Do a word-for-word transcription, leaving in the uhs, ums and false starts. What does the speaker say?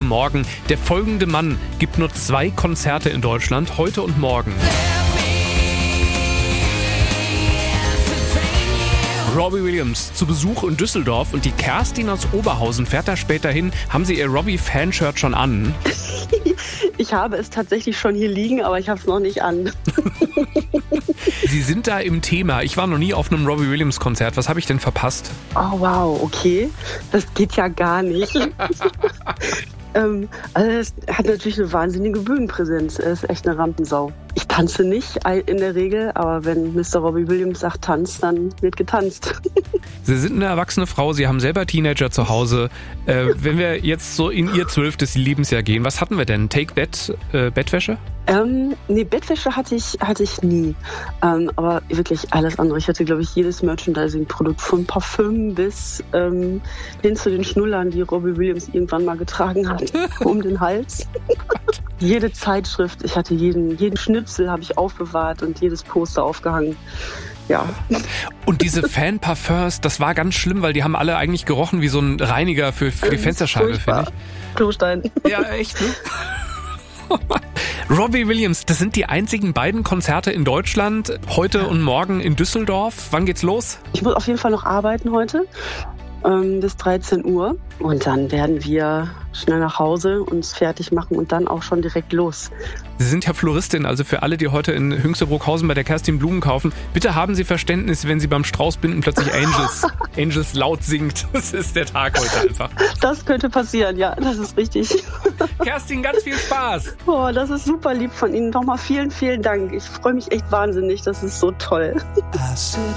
morgen. Der folgende Mann gibt nur zwei Konzerte in Deutschland, heute und morgen. Robbie Williams zu Besuch in Düsseldorf und die Kerstin aus Oberhausen fährt da später hin. Haben Sie Ihr Robbie-Fanshirt schon an? Ich habe es tatsächlich schon hier liegen, aber ich habe es noch nicht an. Sie sind da im Thema. Ich war noch nie auf einem Robbie Williams-Konzert. Was habe ich denn verpasst? Oh wow, okay. Das geht ja gar nicht. ähm, also es hat natürlich eine wahnsinnige Bühnenpräsenz. Er ist echt eine Rampensau. Ich tanze nicht in der Regel, aber wenn Mister Robbie Williams sagt Tanz, dann wird getanzt. Sie sind eine erwachsene Frau, Sie haben selber Teenager zu Hause. Äh, wenn wir jetzt so in Ihr zwölftes Lebensjahr gehen, was hatten wir denn? Take That, äh, Bettwäsche? Ähm, nee, Bettwäsche hatte ich, hatte ich nie. Ähm, aber wirklich alles andere. Ich hatte, glaube ich, jedes Merchandising-Produkt von Parfüm bis ähm, hin zu den Schnullern, die Robbie Williams irgendwann mal getragen hat, um den Hals. Jede Zeitschrift, ich hatte jeden, jeden Schnipsel habe ich aufbewahrt und jedes Poster aufgehangen. Ja. Und diese Fan-Parfums, das war ganz schlimm, weil die haben alle eigentlich gerochen wie so ein Reiniger für, für die Fensterscheibe, finde ich. Klostein. Ja, echt, ne? Robbie Williams, das sind die einzigen beiden Konzerte in Deutschland, heute und morgen in Düsseldorf. Wann geht's los? Ich muss auf jeden Fall noch arbeiten heute, ähm, bis dreizehn Uhr. Und dann werden wir schnell nach Hause uns fertig machen und dann auch schon direkt los. Sie sind ja Floristin, also für alle, die heute in Hünxte-Bruckhausen bei der Kerstin Blumen kaufen, bitte haben Sie Verständnis, wenn Sie beim Straußbinden plötzlich Angels, Angels laut singt. Das ist der Tag heute einfach. Das könnte passieren, ja, das ist richtig. Kerstin, ganz viel Spaß. Boah, das ist super lieb von Ihnen. Nochmal vielen, vielen Dank. Ich freue mich echt wahnsinnig, das ist so toll.